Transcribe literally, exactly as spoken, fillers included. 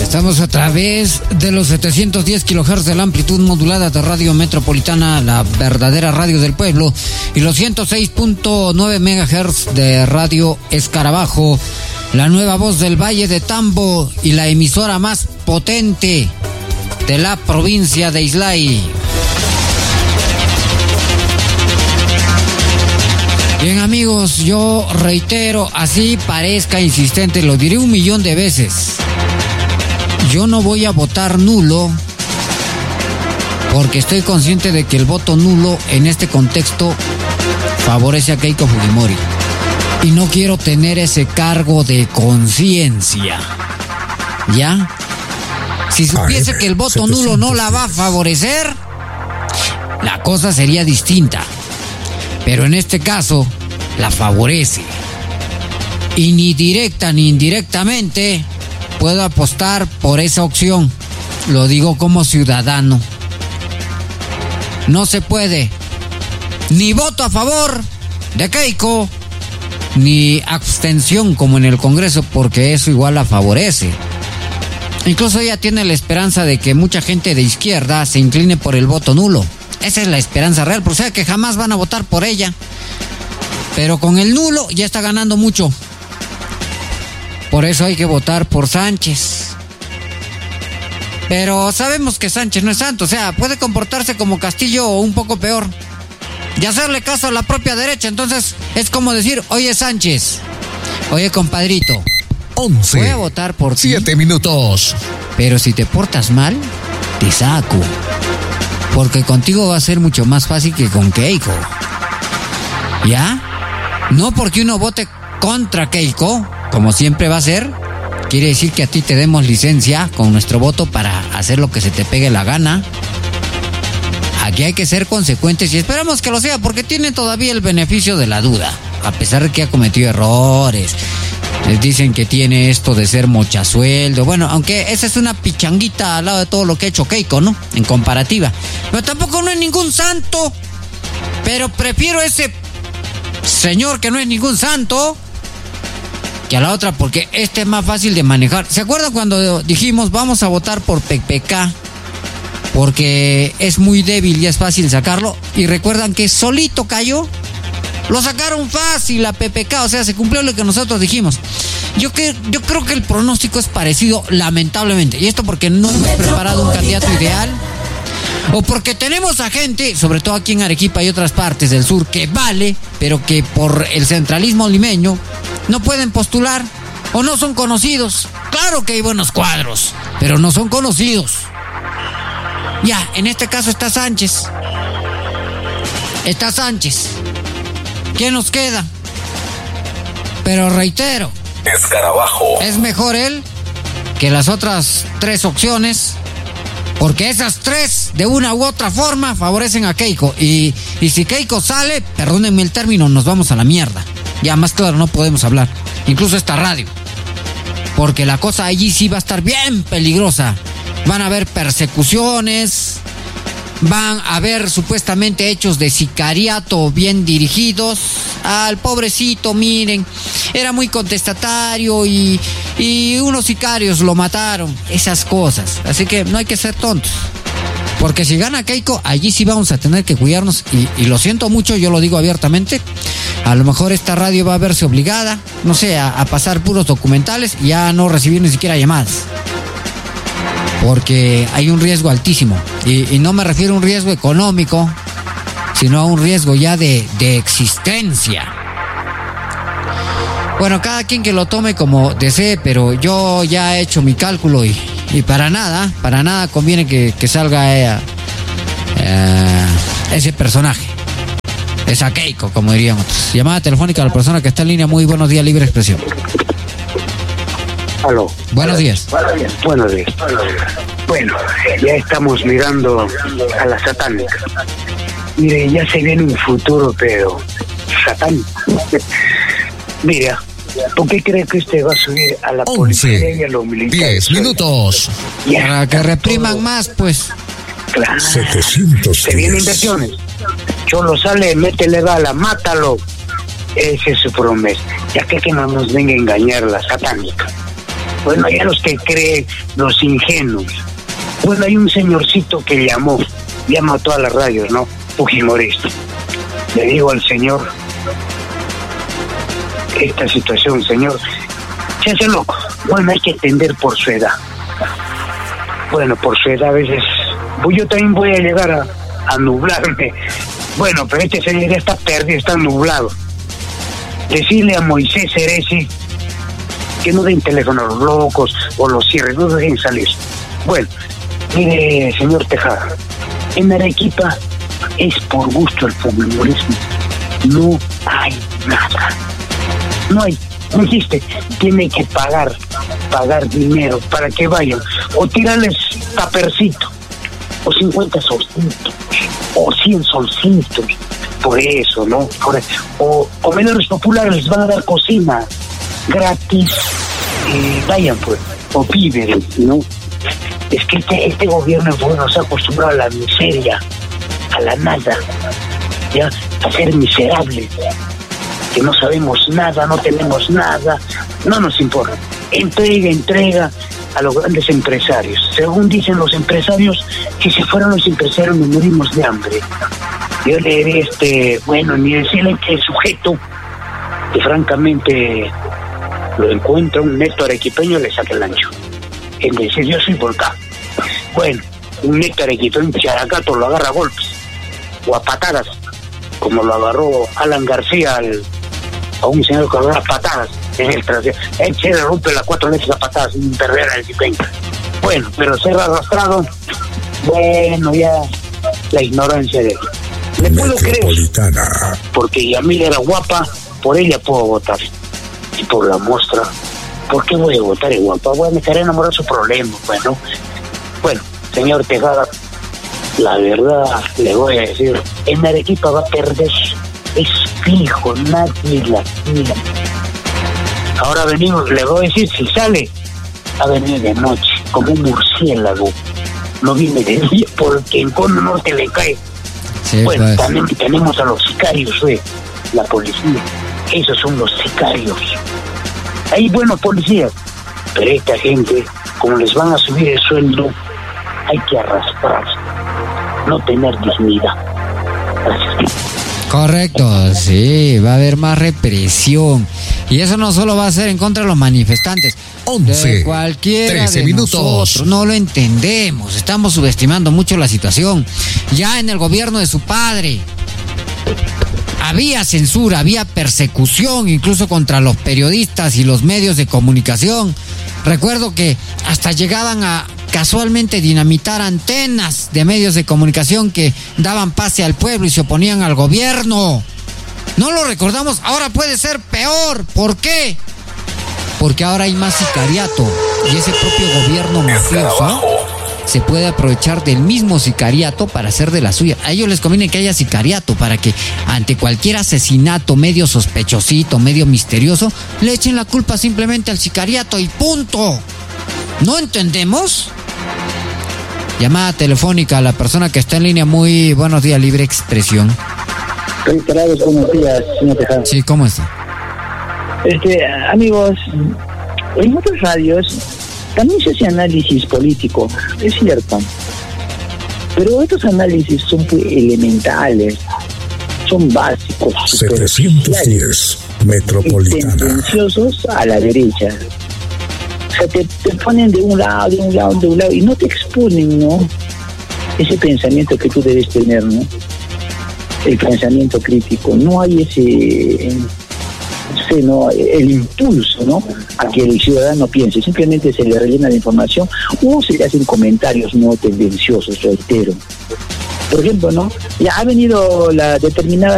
Estamos a través de los setecientos diez kilohertz de la amplitud modulada de Radio Metropolitana, la verdadera radio del pueblo, y los ciento seis punto nueve megahertz de Radio Escarabajo, la nueva voz del Valle de Tambo y la emisora más potente de la provincia de Islay. Bien, amigos, yo reitero, así parezca insistente, lo diré un millón de veces. Yo no voy a votar nulo porque estoy consciente de que el voto nulo en este contexto favorece a Keiko Fujimori. Y no quiero tener ese cargo de conciencia. ¿Ya? Si supiese que el voto nulo no la va a favorecer, la cosa sería distinta. Pero en este caso, la favorece. Y ni directa ni indirectamente puedo apostar por esa opción. Lo digo como ciudadano. No se puede. Ni voto a favor de Keiko, ni abstención como en el Congreso, porque eso igual la favorece. Incluso ella tiene la esperanza de que mucha gente de izquierda se incline por el voto nulo. Esa es la esperanza real, por sea que jamás van a votar por ella. Pero con el nulo ya está ganando mucho. Por eso hay que votar por Sánchez. Pero sabemos que Sánchez no es santo, o sea, puede comportarse como Castillo o un poco peor. Y hacerle caso a la propia derecha, entonces es como decir, oye Sánchez, oye compadrito, once, voy a votar por ti. siete minutos. Pero si te portas mal, te saco. Porque contigo va a ser mucho más fácil que con Keiko. ¿Ya? No porque uno vote contra Keiko, como siempre va a ser, quiere decir que a ti te demos licencia con nuestro voto para hacer lo que se te pegue la gana. Aquí hay que ser consecuentes y esperamos que lo sea, porque tiene todavía el beneficio de la duda, a pesar de que ha cometido errores. Les dicen que tiene esto de ser mochasueldo. Bueno, aunque esa es una pichanguita al lado de todo lo que ha hecho Keiko, ¿no? En comparativa. Pero tampoco no es ningún santo. Pero prefiero ese señor que no es ningún santo que a la otra, porque este es más fácil de manejar. ¿Se acuerdan cuando dijimos vamos a votar por P P K? Porque es muy débil y es fácil sacarlo. Y recuerdan que solito cayó. Lo sacaron fácil a P P K, o sea, se cumplió lo que nosotros dijimos. Yo, que, yo creo que el pronóstico es parecido, lamentablemente. Y esto porque no hemos preparado un candidato ideal. O porque tenemos a gente, sobre todo aquí en Arequipa y otras partes del sur, que vale, pero que por el centralismo limeño no pueden postular o no son conocidos. Claro que hay buenos cuadros, pero no son conocidos. Ya, en este caso está Sánchez. Está Sánchez. ¿Quién nos queda? Pero reitero, Escarabajo. es mejor él que las otras tres opciones, porque esas tres, de una u otra forma, favorecen a Keiko. Y, y si Keiko sale, perdónenme el término, nos vamos a la mierda. Ya más claro no podemos hablar. Incluso esta radio. Porque la cosa allí sí va a estar bien peligrosa. Van a haber persecuciones, van a haber supuestamente hechos de sicariato bien dirigidos. Al pobrecito, miren, era muy contestatario y, y unos sicarios lo mataron. Esas cosas. Así que no hay que ser tontos. Porque si gana Keiko, allí sí vamos a tener que cuidarnos. Y, y lo siento mucho, yo lo digo abiertamente. A lo mejor esta radio va a verse obligada, no sé, a, a pasar puros documentales y a no recibir ni siquiera llamadas. Porque hay un riesgo altísimo. Y, y no me refiero a un riesgo económico, sino a un riesgo ya de, de existencia. Bueno, cada quien que lo tome como desee, pero yo ya he hecho mi cálculo y, y para nada, para nada conviene que, que salga eh, eh, ese personaje. Esa Keiko, como dirían otros. Llamada telefónica a la persona que está en línea. Muy buenos días, libre expresión. Aló. Buenos días. Buenos días. Buenos días. Bueno, ya estamos mirando a la satánica. Mire, ya se viene un futuro, pero satánico. Mira, ¿por qué cree que usted va a subir a la policía y a los militares? diez minutos. Ya, Para que repriman todo más, pues. Claro. setecientos. Se vienen inversiones. Cholo sale, métele bala, mátalo. Esa es su promesa. Ya que que no nos venga a engañar la satánica. Bueno, ya los que creen, los ingenuos. Bueno, hay un señorcito que llamó, llama a todas las radios, ¿no? Fujimorista. Le digo al señor, esta situación, señor, se hace loco. Bueno, hay que entender por su edad. Bueno, por su edad a veces, pues yo también voy a llegar a, a nublarme. Bueno, pero este señor ya está perdido, está nublado. Decirle a Moisés Ceresi que no den teléfono a los locos o los cierren, no dejen salir. Bueno, mire, señor Tejada, en Arequipa es por gusto el fujimorismo. No hay nada. No hay, no existe. Tiene que pagar, pagar dinero para que vayan. O tirarles tapercito, o cincuenta solcitos, o cien solcitos. Por eso, ¿no? Por eso. O comedores populares les van a dar cocina gratis. Eh, vayan, pues, o viven, ¿no? Es que este, este gobierno nos ha acostumbrado a la miseria, a la nada, ya, a ser miserables, que no sabemos nada, no tenemos nada, no nos importa. Entrega, entrega a los grandes empresarios. Según dicen los empresarios, que si fueran los empresarios nos morimos de hambre. Yo le diré, este, bueno, ni decirle que el sujeto, que francamente lo encuentra un neto arequipeño, le saca el ancho. En decir, yo soy volcán. Bueno, un neto arequipeño, Characato lo agarra a golpes, o a patadas, como lo agarró Alan García al, a un señor que agarra patadas en el trasero. Él se le rompe las cuatro veces a patadas, un perrera arequipeño. Bueno, pero ser arrastrado, bueno, ya la ignorancia de él. Le puedo creer, porque Yamil era guapa, por ella puedo votar. Y por la muestra, ¿por qué voy a votar en guapa? Voy a me querer enamorar su problema, bueno. Bueno, señor Tejada, la verdad le voy a decir, en Arequipa va a perder, es fijo, nadie la mira. Ahora venimos, le voy a decir, si sale, va a venir de noche, como un murciélago. No viene de día, porque en Cono Norte le cae. Sí, bueno, pues. También tenemos a los sicarios, ¿eh? La policía. Esos son los sicarios. Hay buenos policías, pero esta gente, como les van a subir el sueldo, hay que arrastrarse, no tener dignidad. Gracias. Correcto, sí, va a haber más represión. Y eso no solo va a ser en contra de los manifestantes, once, de cualquiera trece de minutos. Nosotros. No lo entendemos, estamos subestimando mucho la situación. Ya en el gobierno de su padre había censura, había persecución, incluso contra los periodistas y los medios de comunicación. Recuerdo que hasta llegaban a casualmente dinamitar antenas de medios de comunicación que daban pase al pueblo y se oponían al gobierno. No lo recordamos, ahora puede ser peor. ¿Por qué? Porque ahora hay más sicariato y ese propio gobierno mafioso se puede aprovechar del mismo sicariato para hacer de la suya. A ellos les conviene que haya sicariato para que ante cualquier asesinato medio sospechosito, medio misterioso, le echen la culpa simplemente al sicariato y punto. ¿No entendemos? Llamada telefónica a la persona que está en línea. Muy buenos días, Libre Expresión. Reiterados buenos días, señor Tejada. Sí, ¿cómo está? Este, amigos, en otras radios también se hace análisis político, es cierto, pero estos análisis son elementales, son básicos, setecientos diez Metropolitana, tendenciosos a la derecha. O sea, te, te ponen de un lado, de un lado, de un lado, y no te exponen, ¿no? Ese pensamiento que tú debes tener, ¿no? El pensamiento crítico. No hay ese... Sí, ¿no? El impulso, ¿no?, a que el ciudadano piense. Simplemente se le rellena la información o se le hacen comentarios no tendenciosos, reitero. Por ejemplo, ¿no?, ya ha venido la determinada